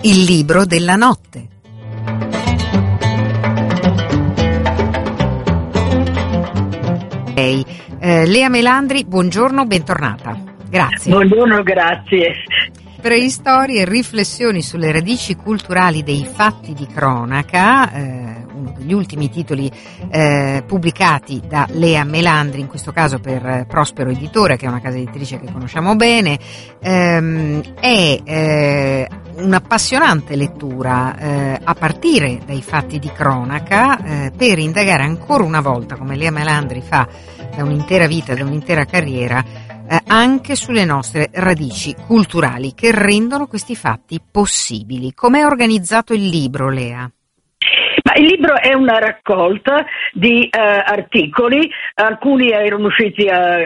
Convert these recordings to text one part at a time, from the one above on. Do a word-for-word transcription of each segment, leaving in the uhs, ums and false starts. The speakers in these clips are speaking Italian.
Il libro della notte. Hey, eh, Lea Melandri, buongiorno, bentornata. Grazie. Buongiorno, grazie. Preistorie e riflessioni sulle radici culturali dei fatti di cronaca, eh, uno degli ultimi titoli eh, pubblicati da Lea Melandri, in questo caso per Prospero Editore, che è una casa editrice che conosciamo bene. ehm, è eh, un'appassionante lettura eh, a partire dai fatti di cronaca eh, per indagare ancora una volta, come Lea Melandri fa da un'intera vita, da un'intera carriera, Eh, anche sulle nostre radici culturali che rendono questi fatti possibili. Com'è organizzato il libro, Lea? Ma il libro è una raccolta di uh, articoli, alcuni erano usciti uh,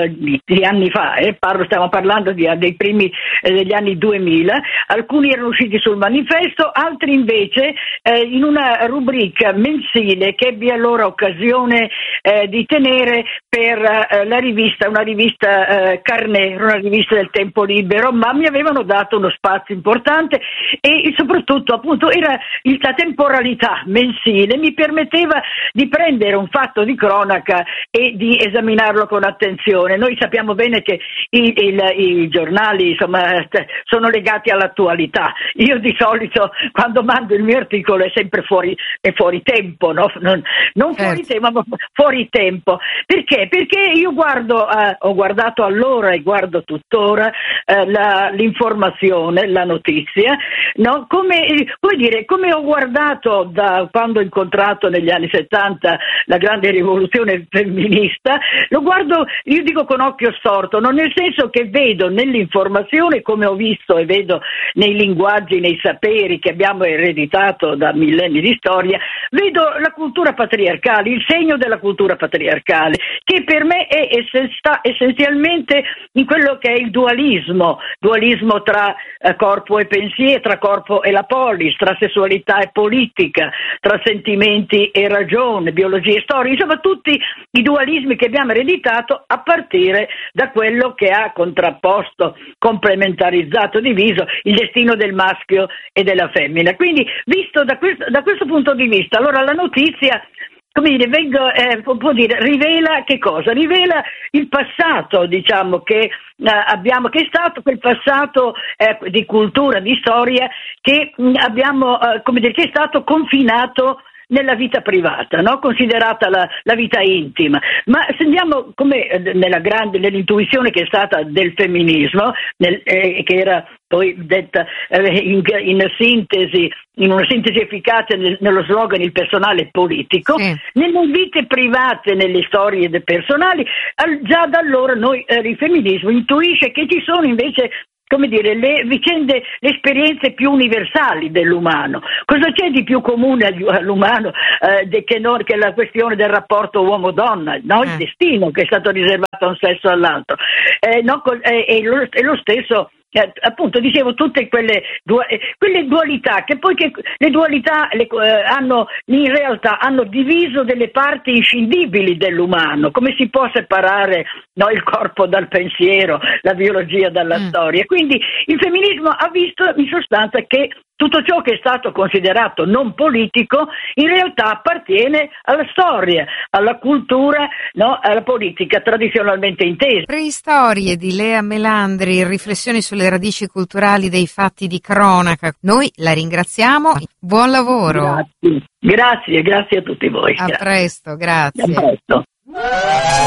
uh, anni fa, eh, parlo, stiamo parlando di, uh, dei primi eh, degli anni duemila, alcuni erano usciti sul Manifesto, altri invece eh, in una rubrica mensile che ebbi allora occasione eh, di tenere per uh, la rivista, una rivista uh, Carnet, una rivista del tempo libero, ma mi avevano dato uno spazio importante e soprattutto appunto era il, la temporalità mensile mi permetteva di prendere un fatto di cronaca e di esaminarlo con attenzione. Noi sappiamo bene che i, il, i giornali insomma sono legati all'attualità. Io di solito quando mando il mio articolo è sempre fuori, è fuori tempo, no? non, non fuori certo. tema ma fuori tempo. Perché? Perché io guardo, eh, ho guardato allora e guardo tuttora eh, la, l'informazione, la notizia, no? come, come dire, come ho guardato da quando ho incontrato negli anni settanta la grande rivoluzione femminista, lo guardo, io dico con occhio storto, non nel senso che vedo nell'informazione, come ho visto e vedo nei linguaggi, nei saperi che abbiamo ereditato da millenni di storia, vedo la cultura patriarcale, il segno della cultura patriarcale, che per me è essen- sta essenzialmente in quello che è il dualismo, dualismo tra eh, corpo e pensiero, tra corpo e la polis, tra sessualità e politica, tra sentimenti e ragione, biologia e storia, insomma tutti i dualismi che abbiamo ereditato a partire da quello che ha contrapposto, complementarizzato, diviso il destino del maschio e della femmina. Quindi visto da questo, da questo punto di vista, allora la notizia, come dire, vengo, eh, può dire, rivela che cosa? Rivela il passato, diciamo, che eh, abbiamo, che è stato quel passato eh, di cultura, di storia, che mh, abbiamo, eh, come dire, che è stato confinato nella vita privata, no? Considerata la, la vita intima. Ma se andiamo come nella grande, nell'intuizione che è stata del femminismo, nel, eh, che era poi detta eh, in, in sintesi, in una sintesi efficace nel, nello slogan il personale politico, sì. Nelle vite private, nelle storie personali, al, già da allora noi, eh, il femminismo intuisce che ci sono invece, come dire, le vicende, le esperienze più universali dell'umano. Cosa c'è di più comune all'umano eh, che, non, che la questione del rapporto uomo-donna, no? Il eh. destino che è stato riservato a un sesso o all'altro. Eh, no, eh, è, lo, è lo stesso. Eh, appunto dicevo tutte quelle, du- eh, quelle dualità che poi che le dualità le, eh, hanno in realtà hanno diviso delle parti inscindibili dell'umano. Come si può separare, no, il corpo dal pensiero, la biologia dalla mm. storia? Quindi il femminismo ha visto in sostanza che tutto ciò che è stato considerato non politico in realtà appartiene alla storia, alla cultura, no, alla politica tradizionalmente intesa. Preistorie di Lea Melandri, riflessioni sulle radici culturali dei fatti di cronaca. Noi la ringraziamo, buon lavoro. Grazie, grazie, grazie a tutti voi. A grazie. presto, grazie. A presto.